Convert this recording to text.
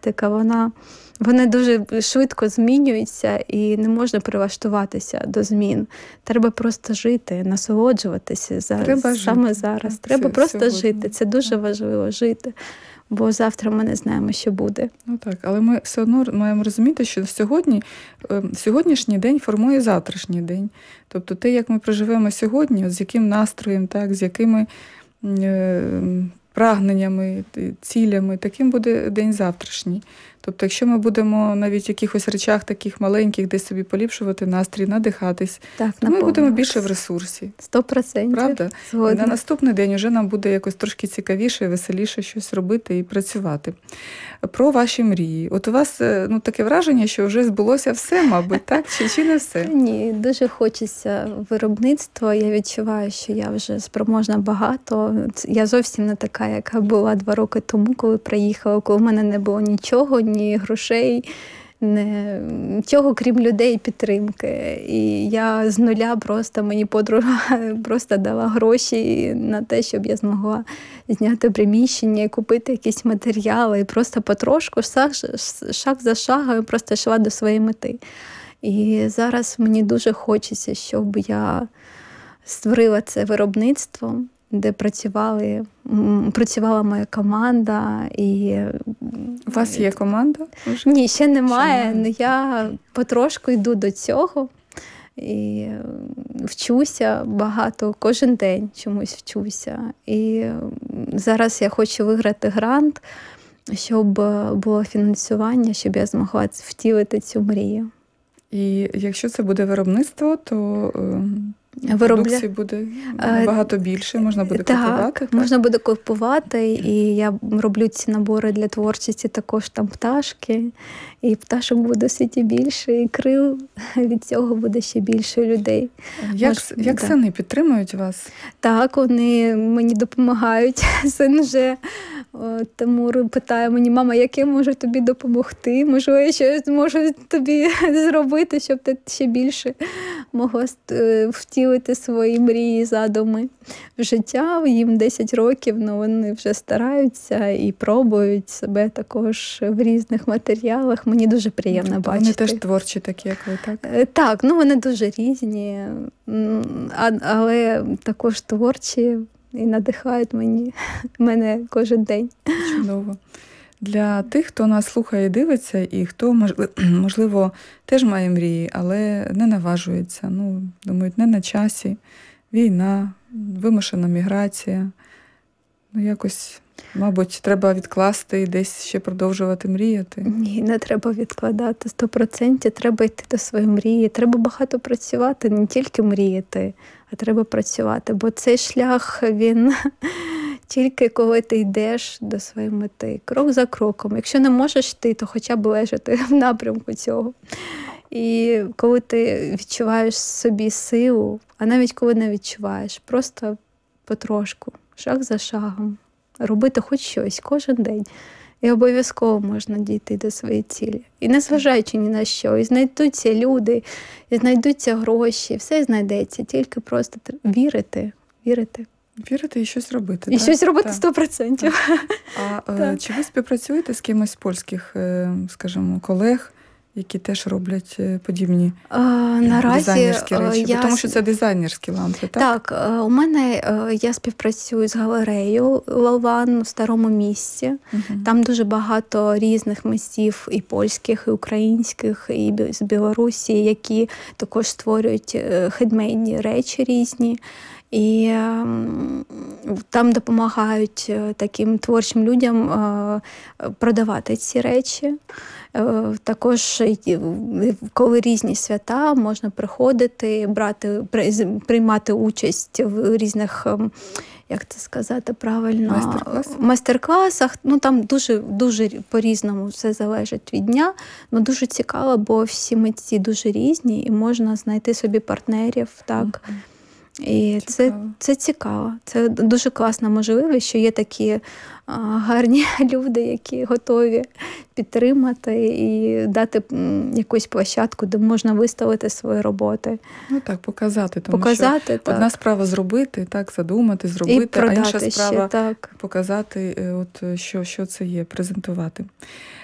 енергетика, вони дуже швидко змінюються і не можна прилаштуватися до змін. Треба просто жити, насолоджуватися саме зараз. Треба просто сьогодні. Жити. Це дуже важливо жити. Бо завтра ми не знаємо, що буде. Ну так, але ми все одно маємо розуміти, що сьогоднішній день формує завтрашній день. Тобто те, як ми проживемо сьогодні, з яким настроєм, так, з якими прагненнями, цілями, таким буде день завтрашній. Тобто, якщо ми будемо навіть в якихось речах таких маленьких десь собі поліпшувати настрій, надихатись, то ми будемо більше в ресурсі. 100%. Правда? Згодна. І на наступний день вже нам буде якось трошки цікавіше, веселіше щось робити і працювати. Про ваші мрії. От у вас таке враження, що вже збулося все, мабуть, так? Чи не все? Ні, дуже хочеться виробництва. Я відчуваю, що я вже спроможна багато. Я зовсім не така, яка була 2 роки тому, коли приїхала, коли в мене не було нічого, ні грошей, нічого, крім людей і підтримки. І я з нуля мені подруга просто дала гроші на те, щоб я змогла зняти приміщення і купити якісь матеріали. І просто потрошку, шаг за шагом, просто йшла до своєї мети. І зараз мені дуже хочеться, щоб я створила це виробництво, де працювала моя команда. У вас є команда? Вже? Ні, ще немає. Але я потрошку йду до цього і вчуся багато, кожен день чомусь вчуся. І зараз я хочу виграти грант, щоб було фінансування, щоб я змогла втілити цю мрію. І якщо це буде виробництво, то продукції буде набагато більше, можна буде купувати. Так, можна буде купувати, і я роблю ці набори для творчості, також там пташки, і пташок буде в світі більше, і крил від цього буде ще більше людей. Як сини підтримують вас? Так, вони мені допомагають. Син вже Тимур питає мені: мама, як я можу тобі допомогти? Можливо, я щось можу тобі зробити, щоб ти ще більше могла втілити свої мрії, задуми в життя. Їм 10 років, але вони вже стараються і пробують себе також в різних матеріалах. Мені дуже приємно бачити. Вони теж творчі такі, як ви, так? Так, вони дуже різні, але також творчі і надихають мене кожен день. Чудово. Для тих, хто нас слухає і дивиться, і хто, можливо, теж має мрії, але не наважується. Думають, не на часі, війна, вимушена міграція. Якось, мабуть, треба відкласти і десь ще продовжувати мріяти. Ні, не треба відкладати. 100% треба йти до своєї мрії. Треба багато працювати, не тільки мріяти, а треба працювати. Бо цей шлях, він тільки коли ти йдеш до своєї мети, крок за кроком. Якщо не можеш йти, то хоча б лежати в напрямку цього. І коли ти відчуваєш собі силу, а навіть коли не відчуваєш, просто потрошку, шаг за шагом, робити хоч щось кожен день. І обов'язково можна дійти до своєї цілі. І незважаючи ні на що, і знайдуться люди, і знайдуться гроші, все знайдеться, тільки просто вірити. Вірити і щось робити. І щось робити 100%. Чи ви співпрацюєте з кимось з польських, скажімо, колег, які теж роблять подібні дизайнерські речі? Тому що це дизайнерські лампи, так? Так, у мене я співпрацюю з галереєю Лалван у Старому Місті. Там дуже багато різних митців, і польських, і українських, і з Білорусі, які також створюють хендмейдні речі різні. І там допомагають таким творчим людям продавати ці речі. Також, коли різні свята, можна приходити, приймати участь в різних, як це сказати правильно, майстер-класах. Там дуже по-різному все залежить від дня. Дуже цікаво, бо всі митці дуже різні, і можна знайти собі партнерів. Так. І це цікаво. Це дуже класна можливість, що є такі гарні люди, які готові підтримати і дати якусь площадку, де можна виставити свої роботи. Показати. Що одна справа зробити, задумати, зробити, а інша справа показати, що це є, презентувати.